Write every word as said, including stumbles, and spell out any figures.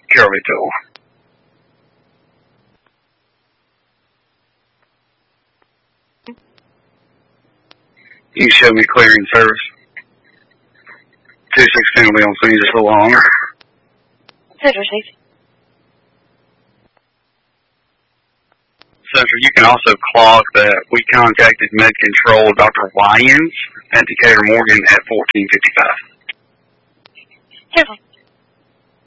Charlie Toll. You can show me clearing service. two sixteen will be on scene just a little longer. Central received. Central, you can also clock that we contacted Med Control Doctor Lyons at Decatur Morgan at fourteen fifty-five. Careful.